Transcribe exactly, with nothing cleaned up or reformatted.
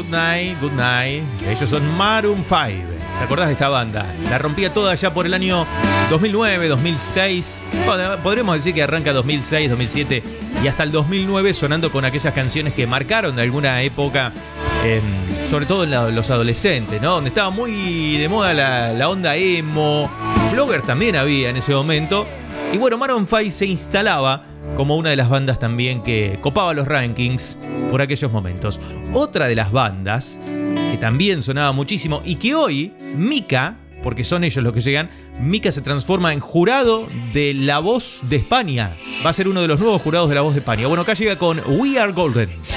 Night, Good Night. Ellos son Maroon five. ¿Te acordás de esta banda? La rompía toda ya por el año dos mil nueve, dos mil seis. Bueno, podríamos decir que arranca dos mil seis, dos mil siete y hasta el dos mil nueve sonando con aquellas canciones que marcaron de alguna época, eh, sobre todo en la, los adolescentes, ¿no? Donde estaba muy de moda la, la onda emo. Flogger también había en ese momento. Y bueno, Maroon five se instalaba como una de las bandas también que copaba los rankings por aquellos momentos. Otra de las bandas que también sonaba muchísimo y que hoy Mika, porque son ellos los que llegan, Mika se transforma en jurado de La Voz de España. Va a ser uno de los nuevos jurados de La Voz de España. Bueno, acá llega con We Are Golden.